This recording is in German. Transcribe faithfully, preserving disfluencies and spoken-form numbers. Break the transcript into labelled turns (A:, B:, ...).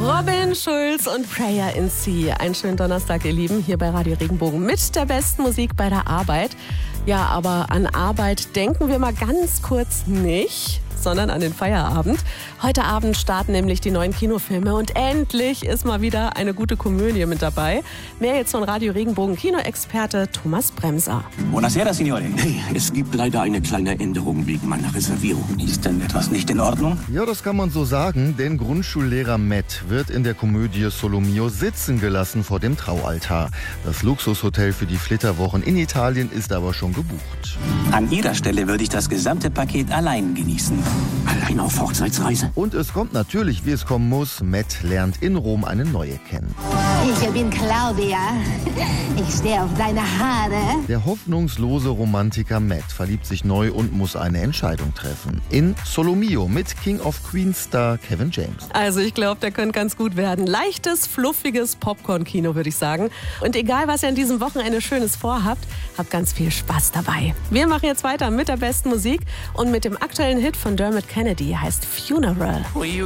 A: Robin Schulz und Prayer in Sea. Einen schönen Donnerstag, ihr Lieben, hier bei Radio Regenbogen mit der besten Musik bei der Arbeit. Ja, aber an Arbeit denken wir mal ganz kurz nicht, sondern an den Feierabend. Heute Abend starten nämlich die neuen Kinofilme und endlich ist mal wieder eine gute Komödie mit dabei. Mehr jetzt von Radio Regenbogen Kinoexperte Thomas Bremser.
B: Buonasera, Signore.
C: Hey, es gibt leider eine kleine Änderung wegen meiner Reservierung.
B: Ist denn etwas nicht in Ordnung?
D: Ja, das kann man so sagen, denn Grundschullehrer Matt wird in der Komödie Solomio sitzen gelassen vor dem Traualtar. Das Luxushotel für die Flitterwochen in Italien ist aber schon gebucht.
B: An Ihrer Stelle würde ich das gesamte Paket allein genießen.
C: Allein auf Hochzeitsreise?
D: Und es kommt natürlich, wie es kommen muss. Matt lernt in Rom eine neue kennen.
E: Ich bin Claudia. Ich stehe auf deine Haare.
D: Der hoffnungslose Romantiker Matt verliebt sich neu und muss eine Entscheidung treffen. In Solomio mit King of Queens Star Kevin James.
A: Also ich glaube, der könnte ganz gut werden. Leichtes, fluffiges Popcorn-Kino, würde ich sagen. Und egal, was ihr an diesem Wochenende Schönes vorhabt, habt ganz viel Spaß dabei. Wir machen jetzt weiter mit der besten Musik und mit dem aktuellen Hit von Dermot Kennedy, heißt Funeral.